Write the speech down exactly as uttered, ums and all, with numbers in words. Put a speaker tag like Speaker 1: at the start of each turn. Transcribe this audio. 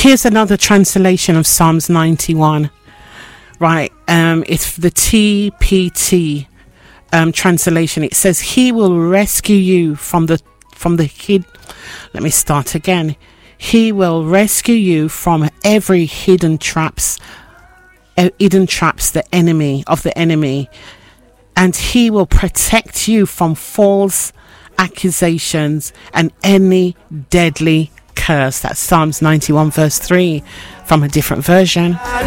Speaker 1: Here's another translation of Psalms ninety-one. Right, um, it's the T P T um, translation. It says, "He will rescue you from the from the hid." Let me start again. He will rescue you from every hidden traps, uh, hidden traps, the enemy of the enemy, and he will protect you from false accusations and any deadly curse. That's Psalms ninety-one verse three from a different version.